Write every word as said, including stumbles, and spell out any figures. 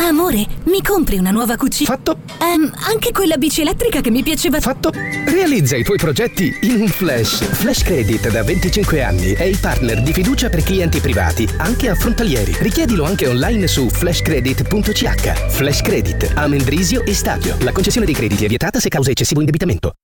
Amore, mi compri una nuova cucina? Fatto. Ehm, anche quella bici elettrica che mi piaceva. Fatto. Realizza i tuoi progetti in un flash. Flash Credit da venticinque anni è il partner di fiducia per clienti privati, anche affrontalieri. Richiedilo anche online su flash credit punto c h. Flash Credit, Amendrisio e Stadio. La concessione dei crediti è vietata se causa eccessivo indebitamento.